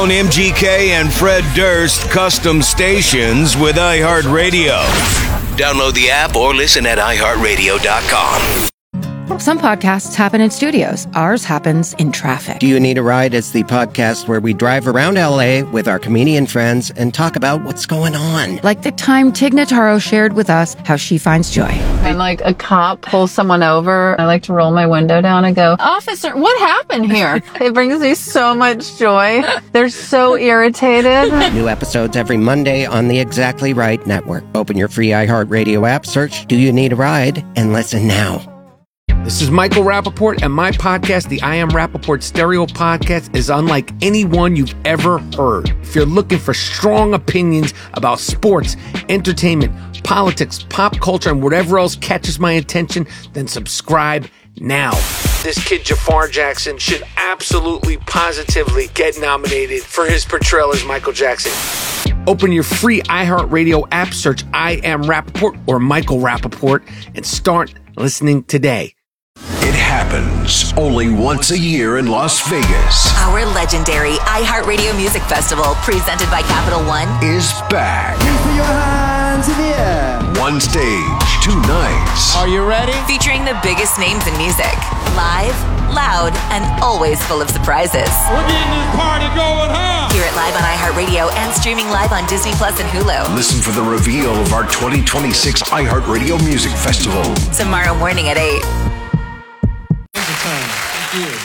On MGK and Fred Durst custom stations with iHeartRadio. Download the app or listen at iHeartRadio.com. Some podcasts happen in studios. Ours happens in traffic. Do You Need a Ride? It's the podcast where we drive around L.A. with our comedian friends and talk about what's going on. Like the time Tig Notaro shared with us how she finds joy. When like a cop pulls someone over, I like to roll my window down and go, "Officer, what happened here?" It brings me so much joy. They're so irritated. New episodes every Monday on the Exactly Right Network. Open your free iHeartRadio app, search Do You Need a Ride, and listen now. This is Michael Rappaport, and my podcast, the I Am Rappaport Stereo Podcast, is unlike any one you've ever heard. If you're looking for strong opinions about sports, entertainment, politics, pop culture, and whatever else catches my attention, then subscribe now. This kid, Jafar Jackson, should absolutely, positively get nominated for his portrayal as Michael Jackson. Open your free iHeartRadio app, search I Am Rappaport or Michael Rappaport, and start listening today. It happens only once a year in Las Vegas. Our legendary iHeartRadio Music Festival, presented by Capital One, Is back. Put your hands in the air. One stage, 2 nights. Are you ready? featuring the biggest names in music. Live, loud, and always full of surprises. We're getting this party going, huh? Hear it live on iHeartRadio and streaming live on Disney Plus and Hulu. Listen for the reveal of our 2026 iHeartRadio Music Festival. Tomorrow morning at 8. Thank you.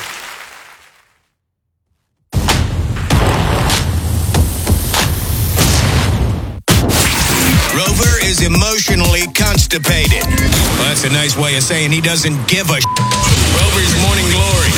Rover is emotionally constipated. Well, that's a nice way of saying he doesn't give a Rover's Morning Glory.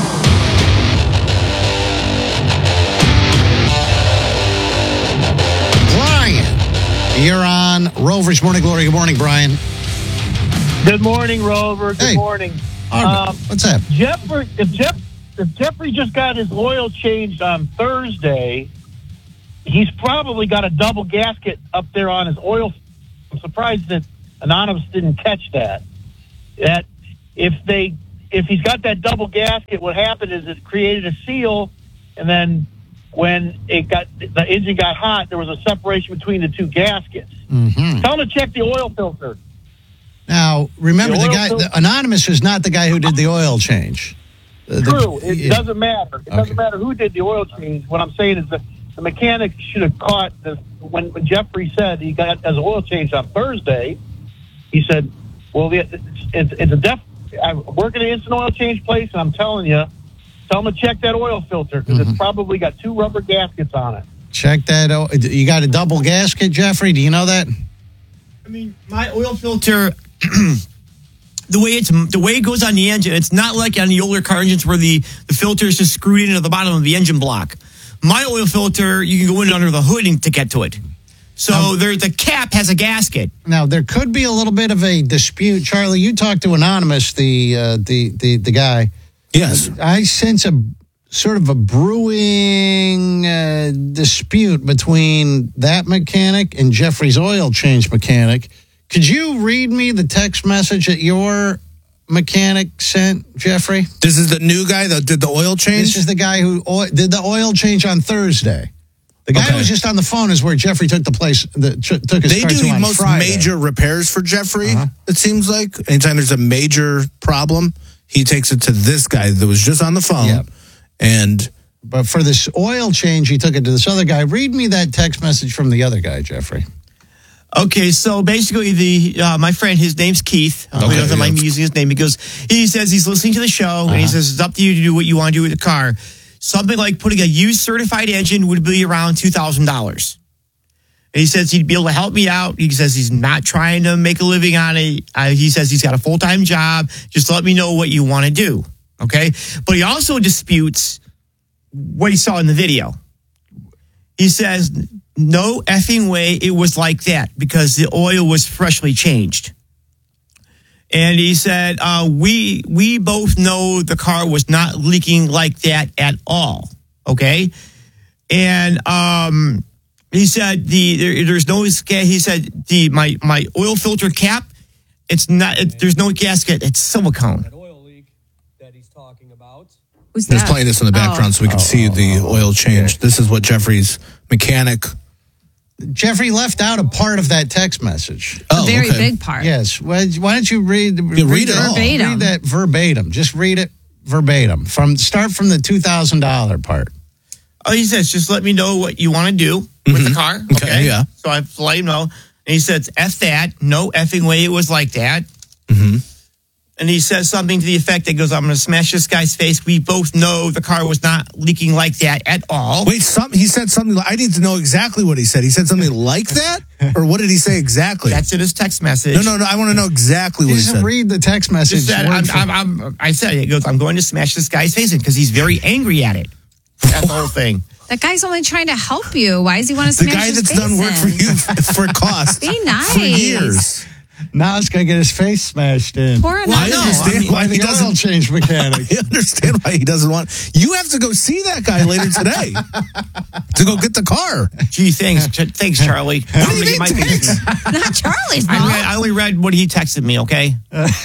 Brian, you're on Rover's Morning Glory. Good morning, Brian. Good morning, Rover. Good Hey. morning. What's up? If Jeffrey just got his oil changed on Thursday, he's probably got a double gasket up there on his oil. I'm surprised that Anonymous didn't catch that. That if he's got that double gasket, what happened is it created a seal, and then when the engine got hot, there was a separation between the two gaskets. Mm-hmm. Tell him to check the oil filter. Now, remember, The Anonymous is not the guy who did the oil change. True. It doesn't matter. It doesn't matter who did the oil change. What I'm saying is that the mechanic should have caught this. When Jeffrey said he got his oil changed on Thursday, he said, well, it's a I work at an instant oil change place, and I'm telling you, tell them to check that oil filter because it's probably got 2 rubber gaskets on it. Check that. You got a double gasket, Jeffrey? Do you know that? I mean, my oil filter, the way it goes on the engine, it's not like on the older car engines where the filter is just screwed into the bottom of the engine block. My oil filter, you can go in under the hood to get to it. So the cap has a gasket. Now, there could be a little bit of a dispute. Charlie, you talked to Anonymous, the guy. Yes. I sense a sort of a brewing dispute between that mechanic and Jeffrey's oil change mechanic. Could you read me the text message that your mechanic sent, Jeffrey? This is the new guy that did the oil change? This is the guy who did the oil change on Thursday. The guy who was just on the phone is where Jeffrey took the place. Took his They car to do on most Friday. major repairs for Jeffrey, it seems like. Anytime there's a major problem, he takes it to this guy that was just on the phone. Yep. But for this oil change, he took it to this other guy. Read me that text message from the other guy, Jeffrey. Okay, so basically, my friend, his name's Keith. He doesn't mind me using his name. He says he's listening to the show, and he says it's up to you to do what you want to do with the car. Something like putting a used certified engine would be around $2,000. And he says he'd be able to help me out. He says he's not trying to make a living on it. He says he's got a full-time job. Just let me know what you want to do, okay? But he also disputes what he saw in the video. He says, no effing way it was like that because the oil was freshly changed. And he said, we both know the car was not leaking like that at all, okay? And he said there's no, he said my oil filter cap, it's not, there's no gasket, it's silicone. That oil leak that he's talking about. Who's There's that? playing this in the background so we can see the oil change. This is what Jeffrey's mechanic. Jeffrey left out a part of that text message. A very big part. Yes. Why don't you read it verbatim? Read that verbatim. Just read it verbatim. Start from the $2,000 part. Oh, he says, just let me know what you want to do with the car. Okay, yeah. So I let him know. And he says, F that. No effing way it was like that. Mm-hmm. And he says something to the effect that goes, I'm going to smash this guy's face. We both know the car was not leaking like that at all. Wait, he said something. I need to know exactly what he said. He said something like that? Or what did he say exactly? That's in his text message. No. I want to know exactly what he said. Read the text message. Just said, I said, it goes, I'm going to smash this guy's face in because he's very angry at it. That's the whole thing. That guy's only trying to help you. Why does he want to smash the guy his that's face done work in? for you for cost. Be nice. For years. Now he's going to get his face smashed in. Poor Well, I understand why he doesn't oil change mechanic. I understand why he doesn't want. You have to go see that guy later today to go get the car. Gee, thanks, Charlie. What do you mean, thanks? Not Charlie's fault. I only read what he texted me, okay?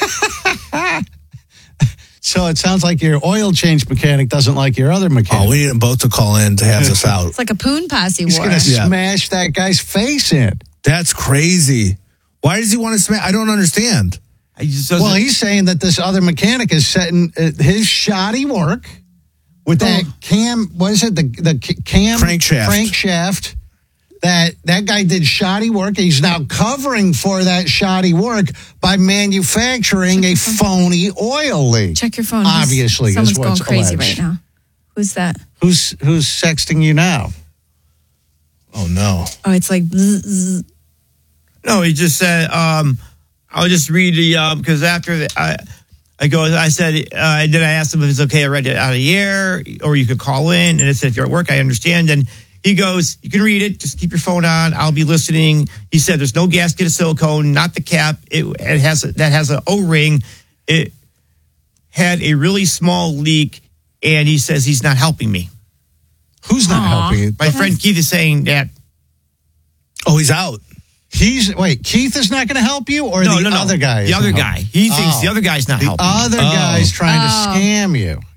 So it sounds like your oil change mechanic doesn't like your other mechanic. Oh, we need them both to call in to have this out. It's like a poon posse He's war. going to smash that guy's face in. That's crazy. Why does he want to smash? I don't understand. Well, he's saying that this other mechanic is setting his shoddy work with that what is it? The crankshaft. That guy did shoddy work. He's now covering for that shoddy work by manufacturing a phony oil leak. Check your phone. Obviously, someone's is what's going crazy alleged. right now. Who's that? Who's sexting you now? Oh no! Oh, it's like. Zzz, zzz. No, he just said. I'll just read the because after I said then I asked him if it's okay. I read it out of the air, or you could call in, and it said if you're at work, I understand. And he goes, you can read it. Just keep your phone on. I'll be listening. He said, there's no gasket of silicone, not the cap. It has an O-ring. It had a really small leak, and he says he's not helping me. Who's not helping you? My friend Keith is saying that. Oh, he's out. Keith is not going to help you, or no, other guy? The other guy. He thinks the other guy's not helping. The other guy's trying to scam you.